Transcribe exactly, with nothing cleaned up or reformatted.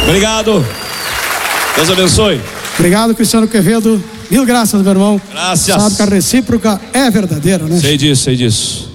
Obrigado. Deus abençoe. Obrigado, Cristiano Quevedo. Mil graças, meu irmão. Graças. Sabe que a recíproca é verdadeira, né? Sei disso, sei disso.